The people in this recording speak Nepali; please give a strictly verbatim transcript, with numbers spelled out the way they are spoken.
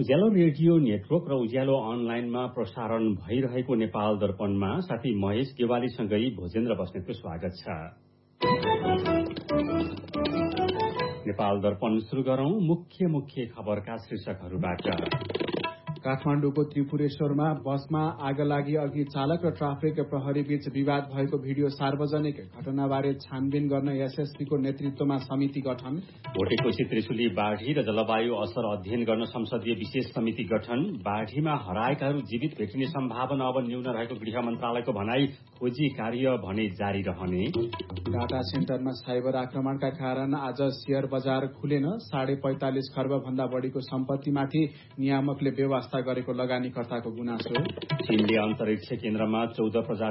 उज्यालो रेडियो नेटवर्क र उज्यालो अनलाइनमा प्रसारण भइरहेको नेपाल दर्पणमा साथी महेश गेवालीसँगै भोजेन्द्र बस्नेतको स्वागत छ। नेपाल दर्पण शुरू गरौं मुख्य मुख्य खबरका शीर्षकहरूबाट। काठमाडौँको त्रिपुरेश्वरमा बसमा आगलागी अघि चालक र ट्राफिक प्रहरी बीच विवाद भएको भिडियो सार्वजनिक। घटनाबारे छानबिन गर्न एसएसपीको नेतृत्वमा समिति गठन। भोटेकोशी त्रिशुली बाढ़ी र जलवायु असर अध्ययन गर्न संसदीय विशेष समिति गठन। बाढ़ीमा हराएकाहरू जीवित भेटिने सम्भावना अब न्यून रहेको गृह मन्त्रालयको भनाई। खोजी कार्य भने जारी रहने। डाटा सेन्टरमा साइबर आक्रमणका कारण आज शेयर बजार खुलेन। साढे पैंतालिस खर्ब भन्दा बढ़ीको सम्पत्तिमाथि नियामकले व्यवस्था गरेको लगानीकर्ताको गुनासो। चीनले अन्तरिक्ष केन्द्रमा चौध प्रजाति